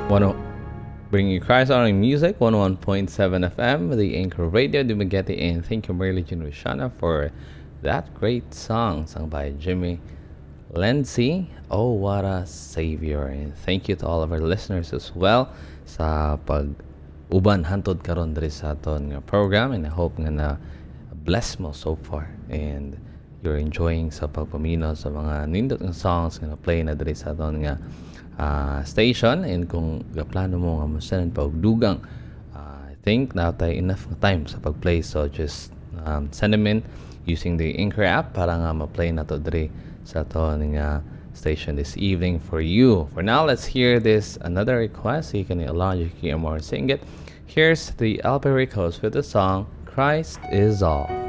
One bring you Christ honoring music, 101.7 FM, the Anchor Radio, Dumaguete, and thank you, Merly Rishana, for that great song sung by Jimmy Lindsay. Oh, what a savior! And thank you to all of our listeners as well sa pag uban hantod karon diri sa aton nga program, and I hope nga na bless mo so far and you're enjoying sa pagpaminaw sa mga nindot nga songs nga na-play na diri sa aton nga station. And kung gaplano mo nga musanan pa og dugang, I think natay enough time sa pag-play, so just send them in using the Anchor app para nga ma-play na to diri sa aton nga station this evening for you. For now, let's hear this another request. You can allow you to more sing it. Here's the Alpericos with the song Christ is All.